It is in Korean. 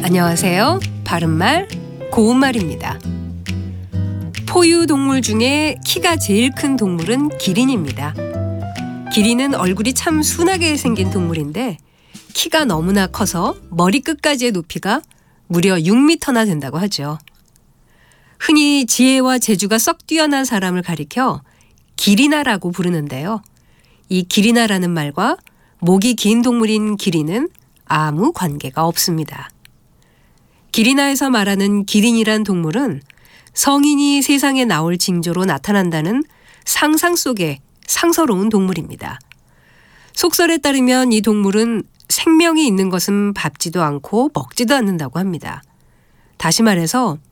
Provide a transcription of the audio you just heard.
안녕하세요. 바른말, 고운말입니다. 포유동물 중에 키가 제일 큰 동물은 기린입니다. 기린은 얼굴이 참 순하게 생긴 동물인데 키가 너무나 커서 머리끝까지의 높이가 무려 6m나 된다고 하죠. 흔히 지혜와 재주가 썩 뛰어난 사람을 가리켜 기리나라고 부르는데요. 이 기리나라는 말과 목이 긴 동물인 기린은 아무 관계가 없습니다. 기리나에서 말하는 기린이란 동물은 성인이 세상에 나올 징조로 나타난다는 상상 속의 상서로운 동물입니다. 속설에 따르면 이 동물은 생명이 있는 것은 밟지도 않고 먹지도 않는다고 합니다. 다시 말해서